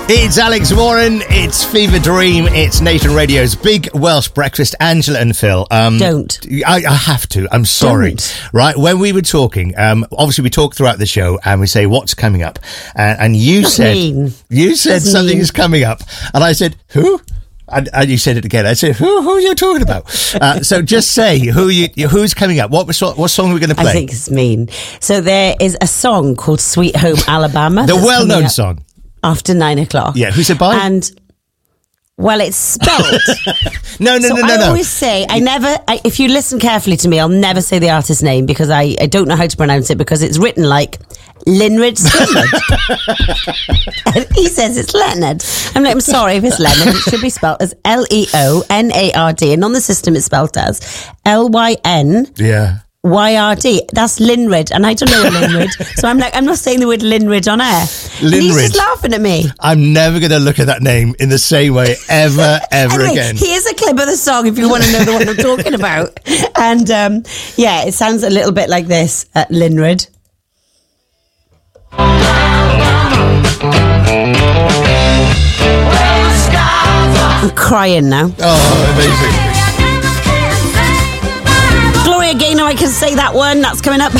It's Alex Warren, it's Fever Dream, it's Nation Radio's Big Welsh Breakfast. Angela and Phil. Don't. I have to. I'm sorry. Don't. Right, when we were talking, obviously we talk throughout the show and we say, what's coming up? And you said something is coming up. And I said, who? And you said it again. I said, who are you talking about? So just say who's coming up. What song are we going to play? I think it's mean. So there is a song called Sweet Home Alabama. The well-known song. After 9 o'clock. Yeah, who's it by? And, well, it's spelled. No. I always say, if you listen carefully to me, I'll never say the artist's name because I don't know how to pronounce it because it's written like Linrad Skynyrd. And he says it's Leonard. I'm like, I'm sorry if it's Leonard. It should be spelled as Leonard. And on the system it's spelled as Lyn. Yeah. YRD. That's Linrad, and I don't know Linrad. So I'm like, I'm not saying the word Linrad on air. And he's just laughing at me. I'm never going to look at that name in the same way ever anyway, again. Here's a clip of the song if you want to know the one I'm talking about. And it sounds a little bit like this at Linrad. I'm crying now. Oh, amazing. Gloria Gaynor, I can say that one. That's coming up.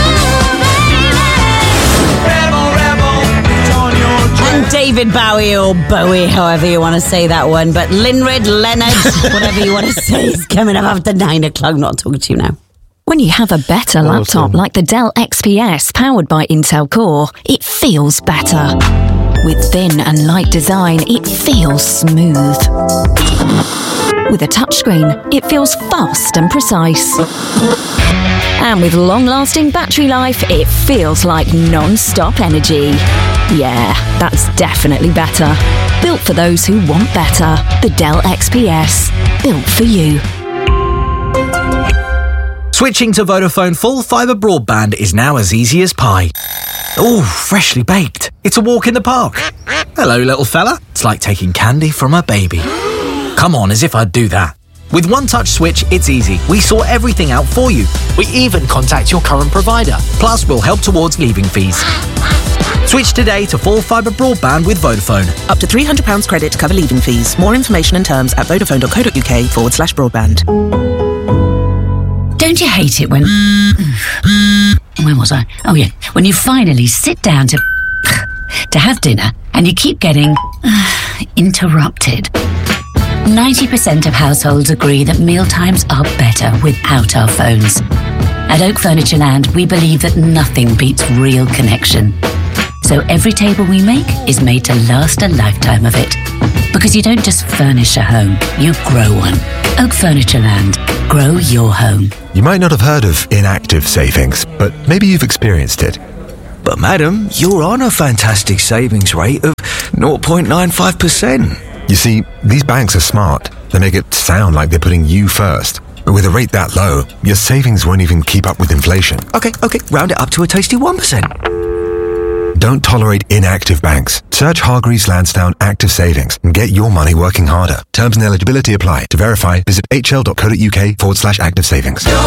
And David Bowie, or Bowie, however you want to say that one. But Linrad, Leonard, whatever you want to say, is coming up after 9 o'clock. Not talking to you now. When you have a better laptop like the Dell XPS powered by Intel Core, it feels better. With thin and light design, it feels smooth. With a touchscreen, it feels fast and precise. And with long-lasting battery life, it feels like non-stop energy. Yeah, that's definitely better. Built for those who want better. The Dell XPS. Built for you. Switching to Vodafone full fibre broadband is now as easy as pie. Ooh, freshly baked. It's a walk in the park. Hello, little fella. It's like taking candy from a baby. Come on, as if I'd do that. With One Touch Switch, it's easy. We sort everything out for you. We even contact your current provider. Plus, we'll help towards leaving fees. Switch today to full fibre broadband with Vodafone. Up to £300 credit to cover leaving fees. More information and terms at vodafone.co.uk/broadband. Don't you hate it when... When was I? Oh, yeah. When you finally sit down to have dinner and you keep getting interrupted. 90% of households agree that mealtimes are better without our phones. At Oak Furnitureland, we believe that nothing beats real connection. So every table we make is made to last a lifetime of it. Because you don't just furnish a home, you grow one. Oak Furnitureland. Grow your home. You might not have heard of inactive savings, but maybe you've experienced it. But madam, you're on a fantastic savings rate of 0.95%. You see, these banks are smart. They make it sound like they're putting you first. But with a rate that low, your savings won't even keep up with inflation. Okay, round it up to a tasty 1%. Don't tolerate inactive banks. Search Hargreaves Lansdowne Active Savings and get your money working harder. Terms and eligibility apply. To verify, visit hl.co.uk/active savings.